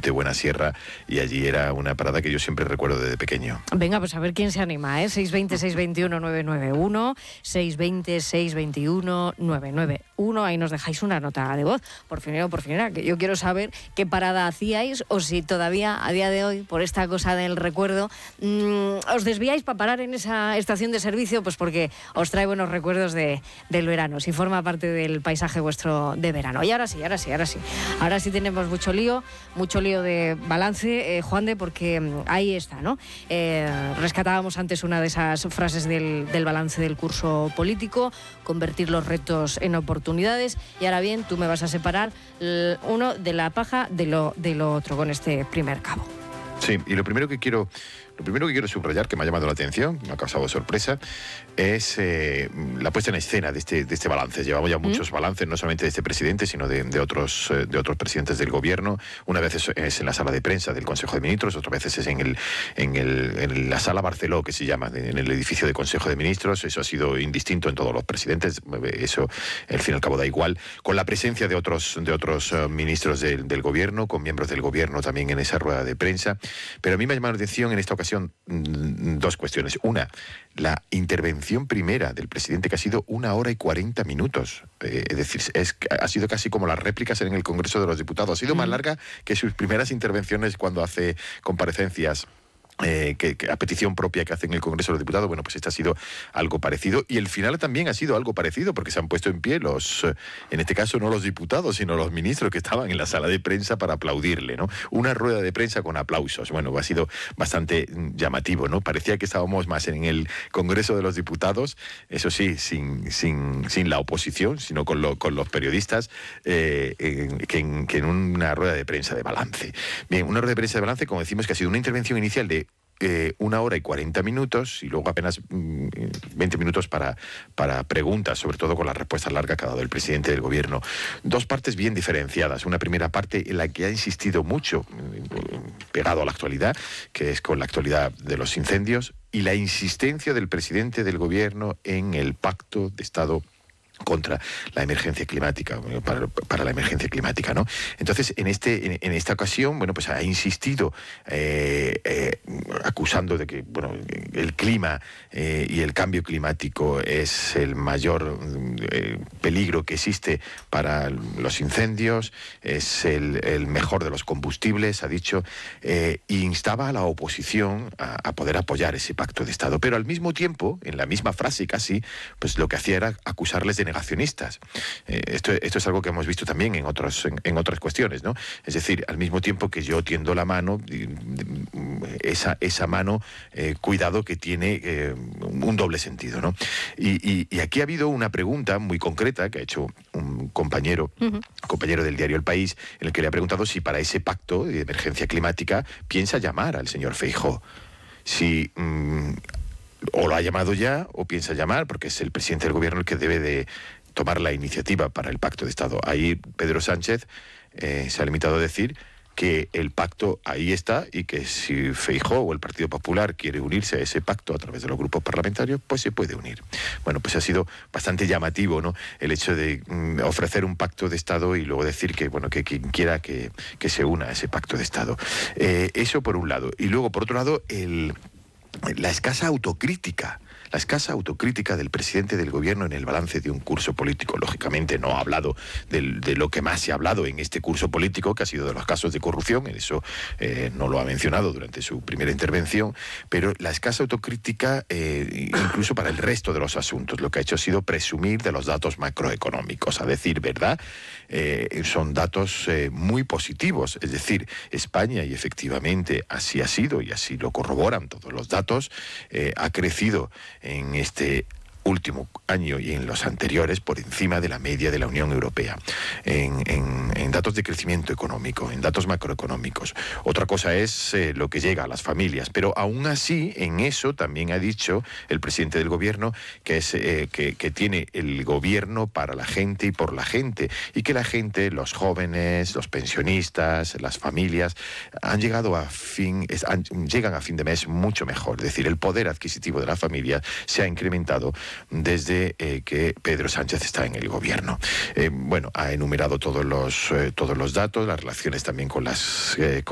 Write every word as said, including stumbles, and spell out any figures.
Monte Buenasierra, y allí era una parada que yo siempre recuerdo desde pequeño. Venga, pues a ver quién se anima, ¿eh? seis veinte, seis veintiuno, nueve nueve uno, seis veinte, seis veintiuno, nueve nueve uno. Ahí nos dejáis una nota de voz, por finero, por finera, que yo quiero saber qué parada hacíais, o si todavía a día de hoy, por esta cosa del recuerdo, mmm, os desviáis para parar en esa estación de servicio, pues porque os trae buenos recuerdos de, del verano, si forma parte del paisaje vuestro de verano. Y ahora sí, ahora sí, ahora sí. Ahora sí tenemos mucho lío, mucho lío de balance, eh, Juan de, porque mmm, ahí está, ¿no? Eh, rescatábamos antes una de esas frases del, del balance del curso político: convertir los retos en oportunidades. Y ahora bien, tú me vas a separar l- uno de la paja de lo, de lo otro con este primer cabo. Sí, y lo primero que quiero, lo primero que quiero subrayar, que me ha llamado la atención, me ha causado sorpresa, es eh, la puesta en escena de este, de este balance. Llevamos ya muchos ¿Mm? balances, no solamente de este presidente, sino de, de, otros, eh, de otros presidentes del gobierno. Una vez es, es en la sala de prensa del Consejo de Ministros, otra vez es en, el, en, el, en la sala Barceló, que se llama, en el edificio del Consejo de Ministros. Eso ha sido indistinto en todos los presidentes, eso al fin y al cabo da igual, con la presencia de otros, de otros uh, ministros del, del gobierno, con miembros del gobierno también en esa rueda de prensa. Pero a mí me ha llamado la atención en esta ocasión mmm, dos cuestiones. Una, la intervención primera del presidente, que ha sido una hora y cuarenta minutos. Eh, es decir, es, ha sido casi como las réplicas en el Congreso de los Diputados. Ha sido mm. más larga que sus primeras intervenciones cuando hace comparecencias. Eh, que, que a petición propia que hace en el Congreso de los Diputados. Bueno, pues este ha sido algo parecido, y el final también ha sido algo parecido, porque se han puesto en pie los, eh, en este caso no los diputados, sino los ministros que estaban en la sala de prensa para aplaudirle, ¿no? Una rueda de prensa con aplausos. Bueno, ha sido bastante llamativo, ¿no? Parecía que estábamos más en el Congreso de los Diputados, eso sí, sin, sin, sin la oposición, sino con, lo, con los periodistas, eh, en, que, en, que en una rueda de prensa de balance. Bien, una rueda de prensa de balance, como decimos, que ha sido una intervención inicial de Eh, una hora y cuarenta minutos, y luego apenas mm, veinte minutos para, para preguntas, sobre todo con las respuestas largas que ha dado el presidente del gobierno. Dos partes bien diferenciadas. Una primera parte en la que ha insistido mucho, pegado a la actualidad, que es con la actualidad de los incendios, y la insistencia del presidente del gobierno en el pacto de Estado contra la emergencia climática, para, para la emergencia climática, ¿no? Entonces, en este en, en esta ocasión, bueno, pues ha insistido eh, eh, acusando de que, bueno, el clima eh, y el cambio climático es el mayor eh, peligro que existe para los incendios, es el, el mejor de los combustibles, ha dicho, eh, e instaba a la oposición a, a poder apoyar ese pacto de Estado. Pero al mismo tiempo, en la misma frase casi, pues lo que hacía era acusarles de negacionistas. Eh, esto, esto es algo que hemos visto también en, otros, en, en otras cuestiones, ¿no? Es decir, al mismo tiempo que yo tiendo la mano, esa, esa mano, eh, cuidado, que tiene eh, un doble sentido, ¿no? Y, y, y aquí ha habido una pregunta muy concreta que ha hecho un compañero, uh-huh. compañero del diario El País, en el que le ha preguntado si para ese pacto de emergencia climática piensa llamar al señor Feijóo. Si... Mmm, o lo ha llamado ya, o piensa llamar, porque es el presidente del gobierno el que debe de tomar la iniciativa para el pacto de Estado. Ahí Pedro Sánchez eh, se ha limitado a decir que el pacto ahí está, y que si Feijóo o el Partido Popular quiere unirse a ese pacto a través de los grupos parlamentarios, pues se puede unir. Bueno, pues ha sido bastante llamativo, ¿no?, el hecho de mm, ofrecer un pacto de Estado y luego decir que, bueno, que quien quiera que, que se una a ese pacto de Estado. Eh, eso por un lado. Y luego, por otro lado, el... la escasa autocrítica, la escasa autocrítica del presidente del gobierno en el balance de un curso político. Lógicamente no ha hablado de, de lo que más se ha hablado en este curso político, que ha sido de los casos de corrupción, eso eh, no lo ha mencionado durante su primera intervención, pero la escasa autocrítica eh, incluso para el resto de los asuntos, lo que ha hecho ha sido presumir de los datos macroeconómicos, a decir verdad, eh, son datos eh, muy positivos, es decir, España, y efectivamente así ha sido, y así lo corroboran todos los datos, eh, ha crecido en este último año y en los anteriores por encima de la media de la Unión Europea, en, en, en datos de crecimiento económico, en datos macroeconómicos. Otra cosa es eh, lo que llega a las familias, pero aún así, en eso también ha dicho el presidente del gobierno que, es, eh, que, que tiene el gobierno para la gente y por la gente, y que la gente, los jóvenes, los pensionistas, las familias, han llegado a fin, es, han, llegan a fin de mes mucho mejor. Es decir, el poder adquisitivo de la familia se ha incrementado desde eh, que Pedro Sánchez está en el gobierno. Eh, bueno, ha enumerado todos los, eh, todos los datos, las relaciones también con las... Eh,